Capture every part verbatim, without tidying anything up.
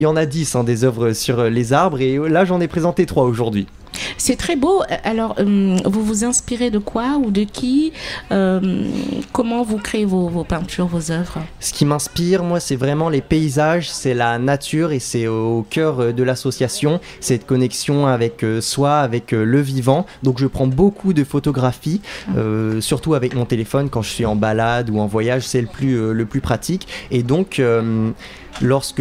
Il y en a dix hein, des œuvres sur les arbres et là j'en ai présenté trois aujourd'hui. C'est très beau. Alors, euh, vous vous inspirez de quoi ou de qui euh, Comment vous créez vos, vos peintures, vos œuvres? Ce qui m'inspire, moi, c'est vraiment les paysages, c'est la nature et c'est au cœur de l'association, cette connexion avec euh, soi, avec euh, le vivant. Donc, je prends beaucoup de photographies, euh, surtout avec mon téléphone quand je suis en balade ou en voyage, c'est le plus, euh, le plus pratique. Et donc... Euh, Lorsque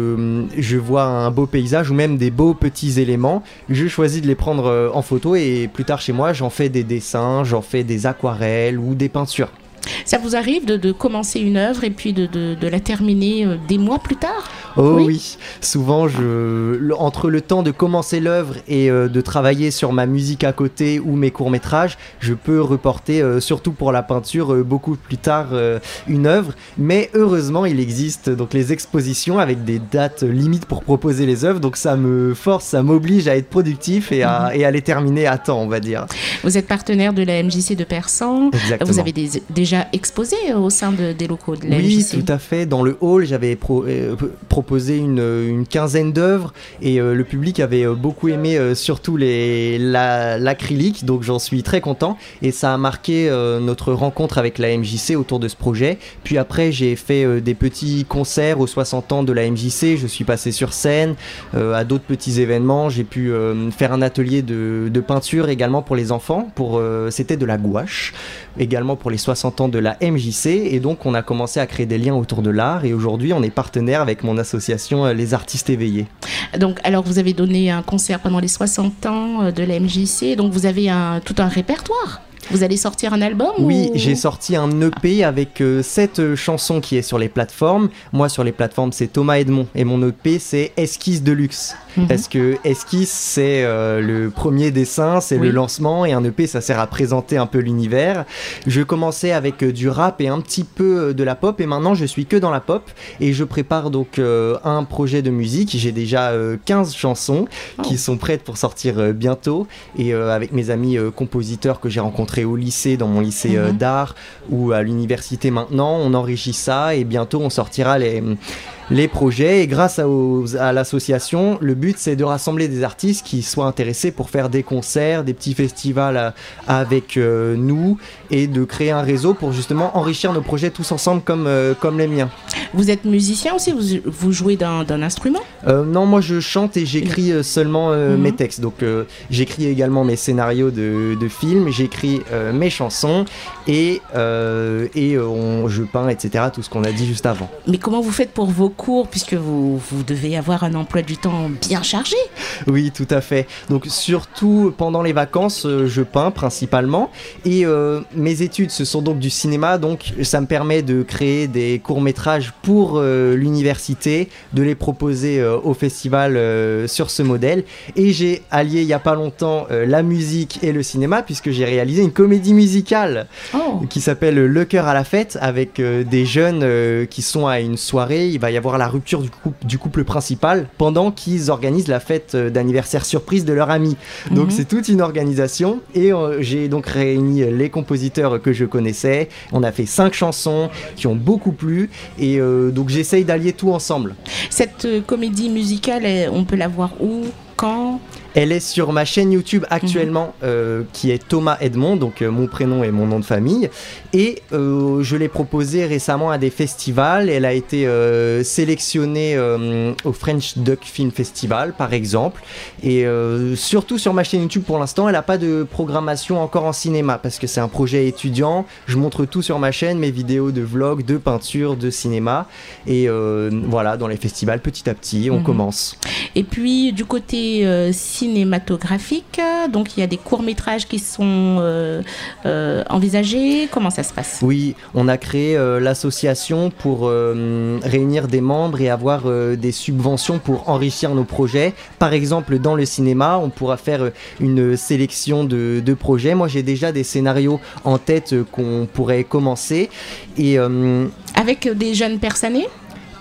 je vois un beau paysage ou même des beaux petits éléments, je choisis de les prendre en photo et plus tard chez moi, j'en fais des dessins, j'en fais des aquarelles ou des peintures. Ça vous arrive de, de commencer une œuvre et puis de, de, de la terminer euh, des mois plus tard? Oh oui, oui. Souvent, je, le, entre le temps de commencer l'œuvre et euh, de travailler sur ma musique à côté ou mes courts-métrages, je peux reporter, euh, surtout pour la peinture, euh, beaucoup plus tard euh, une œuvre. Mais heureusement, il existe donc les expositions avec des dates limites pour proposer les œuvres. Donc ça me force, ça m'oblige à être productif et à, mmh. et à les terminer à temps, on va dire. Vous êtes partenaire de la M J C de Persan. Exactement. Vous avez des, déjà exposé au sein de, des locaux de la oui, M J C. Oui, tout à fait. Dans le hall, j'avais pro, euh, proposé une, une quinzaine d'œuvres et euh, le public avait euh, beaucoup aimé euh, surtout les, la, l'acrylique, donc j'en suis très content et ça a marqué euh, notre rencontre avec la M J C autour de ce projet. Puis après, j'ai fait euh, des petits concerts aux soixante ans de la M J C, je suis passé sur scène, euh, à d'autres petits événements, j'ai pu euh, faire un atelier de, de peinture également pour les enfants, pour, euh, c'était de la gouache, également pour les soixante ans de la M J C et donc on a commencé à créer des liens autour de l'art et aujourd'hui on est partenaire avec mon association euh, Les Artistes Éveillés. Donc alors vous avez donné un concert pendant les soixante ans de la M J C, donc vous avez un, tout un répertoire. Vous allez sortir un album? Oui, ou... j'ai sorti un E P avec euh, sept euh, chansons qui est sur les plateformes. Moi, sur les plateformes, c'est Thomas Edmond. Et mon E P, c'est Esquisse de luxe. Mm-hmm. Parce que Esquisse, c'est euh, le premier dessin, c'est oui. le lancement. Et un E P, ça sert à présenter un peu l'univers. Je commençais avec euh, du rap et un petit peu euh, de la pop. Et maintenant, je suis que dans la pop. Et je prépare donc euh, un projet de musique. J'ai déjà euh, quinze chansons oh. qui sont prêtes pour sortir euh, bientôt. Et euh, avec mes amis euh, compositeurs que j'ai rencontrés au lycée, dans mon lycée mmh. euh, d'art ou à l'université maintenant, on enrichit ça et bientôt on sortira les, les projets et grâce à, aux, à l'association, le but c'est de rassembler des artistes qui soient intéressés pour faire des concerts, des petits festivals à, avec euh, nous et de créer un réseau pour justement enrichir nos projets tous ensemble comme, euh, comme les miens. Vous êtes musicien aussi? Vous, vous jouez d'un, d'un instrument? euh, Non, moi je chante et j'écris euh, seulement euh, mmh. mes textes. Donc euh, j'écris également mes scénarios de, de films, j'écris euh, mes chansons et, euh, et on, je peins, et cetera. Tout ce qu'on a dit juste avant. Mais comment vous faites pour vos cours puisque vous, vous devez avoir un emploi du temps bien chargé? Oui, tout à fait. Donc surtout pendant les vacances, euh, je peins principalement et euh, mes études, ce sont donc du cinéma. Donc ça me permet de créer des courts-métrages pour euh, l'université, de les proposer euh, au festival euh, sur ce modèle. Et j'ai allié il n'y a pas longtemps euh, la musique et le cinéma puisque j'ai réalisé une comédie musicale oh. qui s'appelle Le Cœur à la fête avec euh, des jeunes euh, qui sont à une soirée. Il va y avoir la rupture du couple, du couple principal pendant qu'ils organisent la fête d'anniversaire surprise de leur ami. Donc mm-hmm. c'est toute une organisation et euh, j'ai donc réuni les compositeurs que je connaissais. On a fait cinq chansons qui ont beaucoup plu et euh, donc j'essaye d'allier tout ensemble. Cette euh, comédie musicale, on peut la voir où? Quand? Elle est sur ma chaîne YouTube actuellement, mmh. euh, qui est Thomas Edmond, donc euh, mon prénom et mon nom de famille. Et euh, je l'ai proposée récemment à des festivals. Elle a été euh, sélectionnée euh, au French Duck Film Festival, par exemple. Et euh, surtout sur ma chaîne YouTube, pour l'instant, elle n'a pas de programmation encore en cinéma, parce que c'est un projet étudiant. Je montre tout sur ma chaîne, mes vidéos de vlog, de peinture, de cinéma. Et euh, voilà, dans les festivals, petit à petit, on mmh. commence. Et puis, du côté euh, cinématographique, donc il y a des courts-métrages qui sont euh, euh, envisagés. Comment ça se passe? Oui, on a créé euh, l'association pour euh, réunir des membres et avoir euh, des subventions pour enrichir nos projets. Par exemple, dans le cinéma, on pourra faire une sélection de, de projets. Moi, j'ai déjà des scénarios en tête euh, qu'on pourrait commencer. Et, euh, avec des jeunes personnes?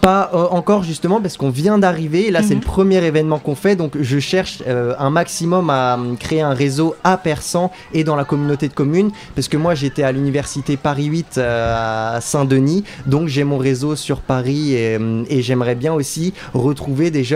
Pas euh, encore justement parce qu'on vient d'arriver, là mm-hmm. c'est le premier événement qu'on fait, donc je cherche euh, un maximum à euh, créer un réseau à Persan et dans la communauté de communes, parce que moi j'étais à l'université Paris huit euh, à Saint-Denis, donc j'ai mon réseau sur Paris et, euh, et j'aimerais bien aussi retrouver des jeunes